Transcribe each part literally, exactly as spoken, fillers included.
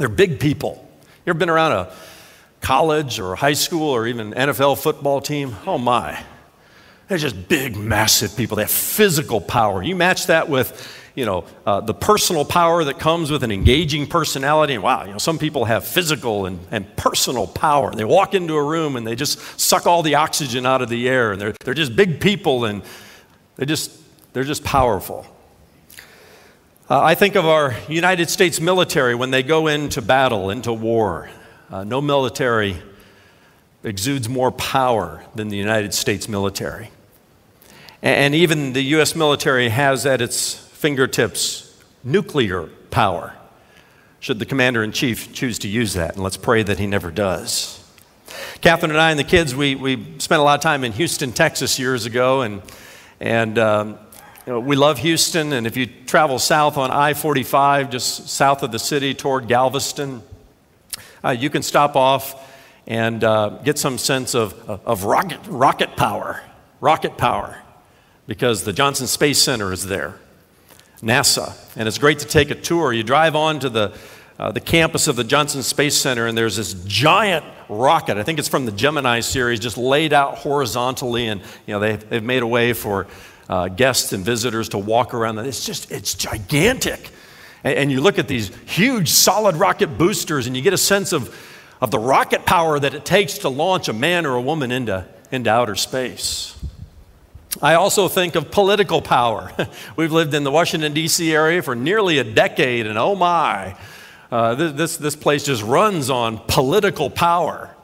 They're big people. You ever been around a college or high school or even N F L football team? Oh my. They're just big, massive people. They have physical power. You match that with, you know, uh, the personal power that comes with an engaging personality. And wow, you know, some people have physical and, and personal power. They walk into a room and they just suck all the oxygen out of the air. And they're, they're just big people and they just, they're just powerful. Uh, I think of our United States military when they go into battle, into war. Uh, no military exudes more power than the United States military. And, and even the U S military has at its fingertips nuclear power, should the commander-in-chief choose to use that. And let's pray that he never does. Catherine and I and the kids, we, we spent a lot of time in Houston, Texas years ago, and, and um, you know, we love Houston. And if you travel south on I forty-five, just south of the city toward Galveston, uh, you can stop off and uh, get some sense of, of rocket, rocket power, rocket power, because the Johnson Space Center is there, NASA, and it's great to take a tour. You drive on to the, uh, the campus of the Johnson Space Center, and there's this giant rocket. I think it's from the Gemini series, just laid out horizontally, and you know they, they've made a way for uh, guests and visitors to walk around. It's just, it's gigantic. And, and you look at these huge solid rocket boosters, and you get a sense of of the rocket power that it takes to launch a man or a woman into, into outer space. I also think of political power. We've lived in the Washington, D C area for nearly a decade, and oh my, uh, this, this place just runs on political power,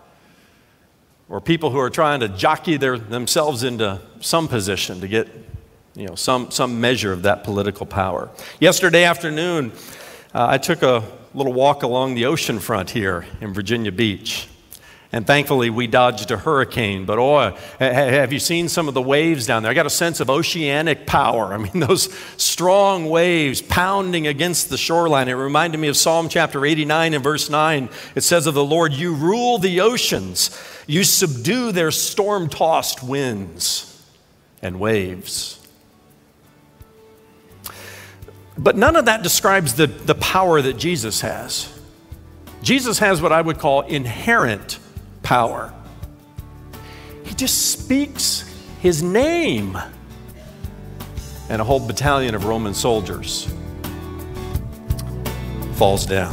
or people who are trying to jockey their, themselves into some position to get you know, some, some measure of that political power. Yesterday afternoon, uh, I took a little walk along the ocean front here in Virginia Beach. And thankfully, we dodged a hurricane. But oh, have you seen some of the waves down there? I got a sense of oceanic power. I mean, those strong waves pounding against the shoreline. It reminded me of Psalm chapter eighty-nine and verse nine. It says of the Lord, "You rule the oceans. You subdue their storm-tossed winds and waves." But none of that describes the, the power that Jesus has. Jesus has what I would call inherent power. He just speaks his name, and a whole battalion of Roman soldiers falls down.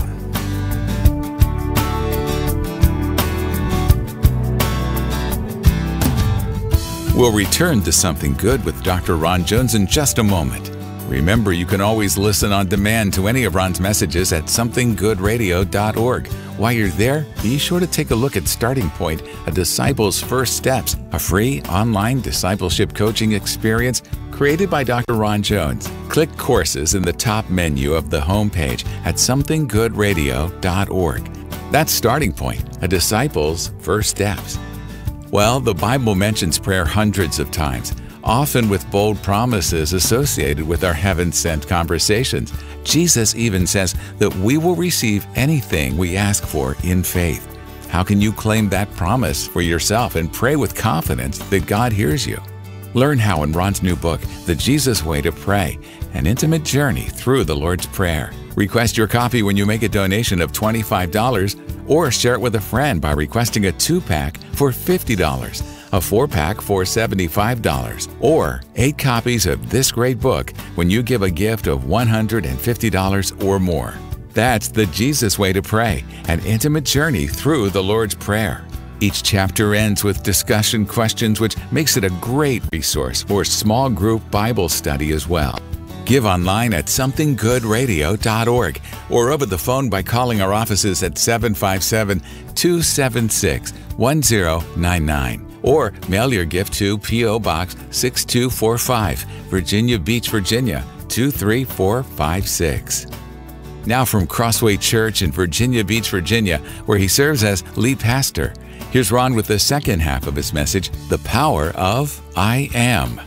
We'll return to Something Good with Doctor Ron Jones in just a moment. Remember, you can always listen on demand to any of Ron's messages at something good radio dot org. While you're there, be sure to take a look at Starting Point, a Disciple's First Steps, a free online discipleship coaching experience created by Doctor Ron Jones. Click Courses in the top menu of the homepage at something good radio dot org. That's Starting Point, a Disciple's First Steps. Well, the Bible mentions prayer hundreds of times, often with bold promises associated with our heaven-sent conversations. Jesus even says that we will receive anything we ask for in faith. How can you claim that promise for yourself and pray with confidence that God hears you? Learn how in Ron's new book, The Jesus Way to Pray, An Intimate Journey Through the Lord's Prayer. Request your copy when you make a donation of twenty-five dollars, or share it with a friend by requesting a two-pack for fifty dollars. A four-pack for seventy-five dollars, or eight copies of this great book when you give a gift of one hundred fifty dollars or more. That's The Jesus Way to Pray, An Intimate Journey Through the Lord's Prayer. Each chapter ends with discussion questions, which makes it a great resource for small group Bible study as well. Give online at something good radio dot org, or over the phone by calling our offices at seven five seven, two seven six, one zero nine nine. Or mail your gift to P O Box six two four five, Virginia Beach, Virginia two three four five six. Now from Crossway Church in Virginia Beach, Virginia, where he serves as lead pastor, here's Ron with the second half of his message, The Power of I Am.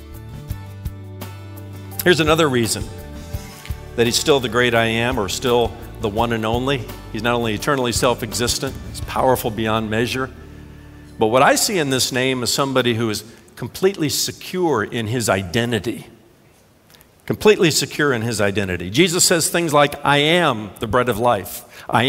Here's another reason that he's still the great I Am, or still the one and only. He's not only eternally self-existent, he's powerful beyond measure. But what I see in this name is somebody who is completely secure in his identity. Completely secure in his identity. Jesus says things like, "I am the bread of life. I